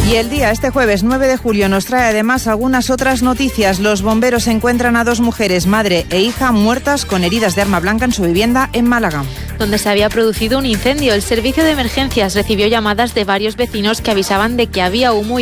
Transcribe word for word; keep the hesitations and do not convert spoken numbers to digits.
Y el día, este jueves nueve de julio, nos trae además algunas otras noticias. Los bomberos encuentran a dos mujeres, madre e hija, muertas con heridas de arma blanca en su vivienda en Málaga, donde se había producido un incendio. El servicio de emergencias recibió llamadas de varios vecinos que avisaban de que había humo y